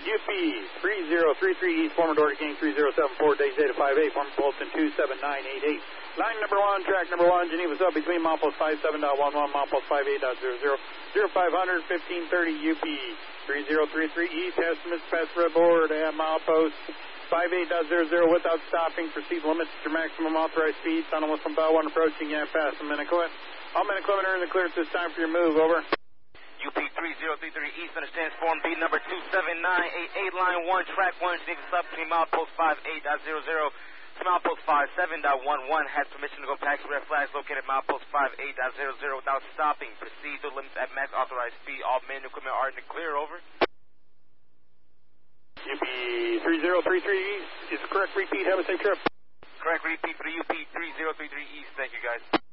UP 3033 East, former Doherty King 3074, days data 58, former Bolton 27988. Line number 1, track number 1, Geneva Sub between milepost 57.11, milepost 58.00, 0500 1530 UP 3033 East, estimates pass red board at milepost 58.00 without stopping. Proceed limits to maximum authorized speed. Tunnel with from bow 1 approaching and past the Miniquit. All Miniquit are in the clear at this time for your move, over. UP 3033 East, understands form B number 27988, line 1, track 1, Geneva Sub between milepost 58.00 to milepost 57.11, has permission to go past red flags located at milepost 58.00 without stopping. Proceed to limits at max authorized speed. All men and equipment are in the clear, over. UP 3033 East is correct. Repeat. Have a safe trip. Correct repeat for the UP 3033 East. Thank you, guys.